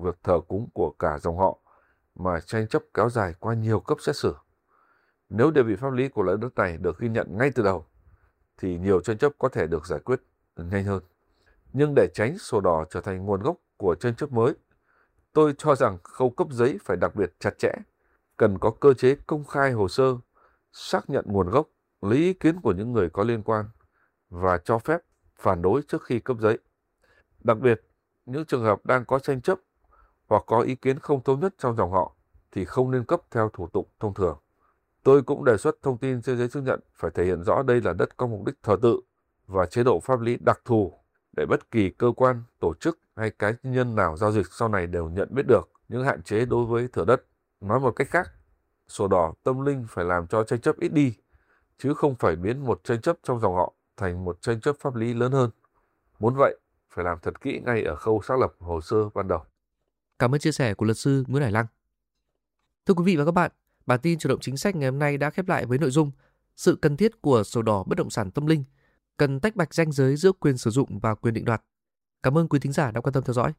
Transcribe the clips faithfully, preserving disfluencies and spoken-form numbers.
việc thờ cúng của cả dòng họ, mà tranh chấp kéo dài qua nhiều cấp xét xử. Nếu địa vị pháp lý của loại đất này được ghi nhận ngay từ đầu, thì nhiều tranh chấp có thể được giải quyết nhanh hơn. Nhưng để tránh sổ đỏ trở thành nguồn gốc của tranh chấp mới, tôi cho rằng khâu cấp giấy phải đặc biệt chặt chẽ, cần có cơ chế công khai hồ sơ, xác nhận nguồn gốc, lấy ý kiến của những người có liên quan và cho phép phản đối trước khi cấp giấy. Đặc biệt, những trường hợp đang có tranh chấp hoặc có ý kiến không thống nhất trong dòng họ thì không nên cấp theo thủ tục thông thường. Tôi cũng đề xuất thông tin trên giấy chứng nhận phải thể hiện rõ đây là đất có mục đích thờ tự và chế độ pháp lý đặc thù để bất kỳ cơ quan, tổ chức hay cá nhân nào giao dịch sau này đều nhận biết được những hạn chế đối với thửa đất. Nói một cách khác, sổ đỏ tâm linh phải làm cho tranh chấp ít đi, chứ không phải biến một tranh chấp trong dòng họ thành một tranh chấp pháp lý lớn hơn. Muốn vậy, phải làm thật kỹ ngay ở khâu xác lập hồ sơ ban đầu. Cảm ơn chia sẻ của luật sư Nguyễn Hải Lăng. Thưa quý vị và các bạn, bản tin Chuyển động chính sách ngày hôm nay đã khép lại với nội dung sự cần thiết của sổ đỏ bất động sản tâm linh, cần tách bạch ranh giới giữa quyền sử dụng và quyền định đoạt. Cảm ơn quý thính giả đã quan tâm theo dõi.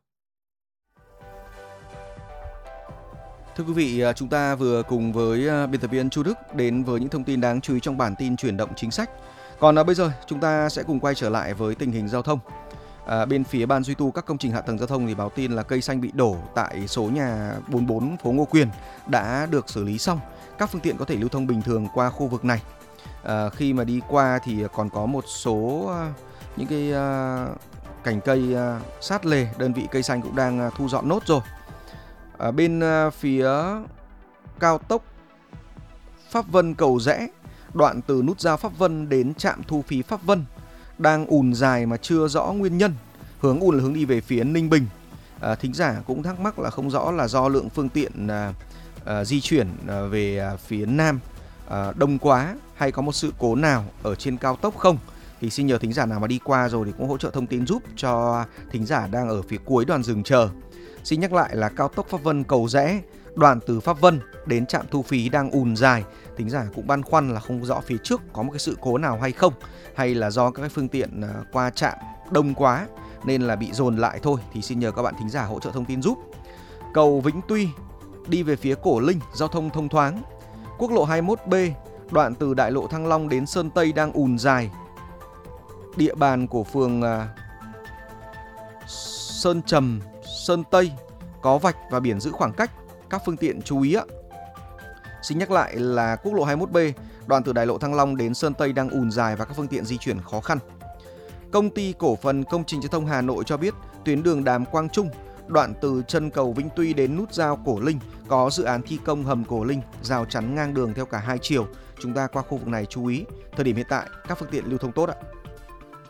Thưa quý vị, chúng ta vừa cùng với biên tập viên Chu Đức đến với những thông tin đáng chú ý trong bản tin Chuyển động chính sách. Còn bây giờ chúng ta sẽ cùng quay trở lại với tình hình giao thông. À, bên phía ban duy tu các công trình hạ tầng giao thông thì báo tin là cây xanh bị đổ tại số nhà bốn mươi bốn phố Ngô Quyền đã được xử lý xong. Các phương tiện có thể lưu thông bình thường qua khu vực này. À, khi mà đi qua thì còn có một số uh, những cái uh, cành cây uh, sát lề, đơn vị cây xanh cũng đang uh, thu dọn nốt rồi. À, bên uh, phía cao tốc Pháp Vân Cầu Rẽ, đoạn từ nút giao Pháp Vân đến trạm thu phí Pháp Vân đang ùn dài mà chưa rõ nguyên nhân. Hướng ùn là hướng đi về phía Ninh Bình. À, thính giả cũng thắc mắc là không rõ là do lượng phương tiện à, à, di chuyển à, về à, phía Nam à, đông quá hay có một sự cố nào ở trên cao tốc không. Thì xin nhờ thính giả nào mà đi qua rồi thì cũng hỗ trợ thông tin giúp cho thính giả đang ở phía cuối đoàn dừng chờ. Xin nhắc lại là cao tốc Pháp Vân Cầu Rẽ, đoạn từ Pháp Vân đến trạm thu phí đang ùn dài. Thính giả cũng băn khoăn là không rõ phía trước có một cái sự cố nào hay không, hay là do các phương tiện qua trạm đông quá nên là bị dồn lại thôi. Thì xin nhờ các bạn thính giả hỗ trợ thông tin giúp. Cầu Vĩnh Tuy đi về phía Cổ Linh, giao thông thông thoáng. Quốc lộ hai mươi mốt B, đoạn từ đại lộ Thăng Long đến Sơn Tây đang ùn dài. Địa bàn của phường Sơn Trầm, Sơn Tây có vạch và biển giữ khoảng cách, các phương tiện chú ý ạ. Xin nhắc lại là quốc lộ hai mươi mốt B, đoạn từ đại lộ Thăng Long đến Sơn Tây đang ùn dài và các phương tiện di chuyển khó khăn. Công ty cổ phần Công trình Giao thông Hà Nội cho biết tuyến đường Đàm Quang Trung, đoạn từ chân cầu Vĩnh Tuy đến nút giao Cổ Linh có dự án thi công hầm Cổ Linh, rào chắn ngang đường theo cả hai chiều. Chúng ta qua khu vực này chú ý. Thời điểm hiện tại các phương tiện lưu thông tốt ạ.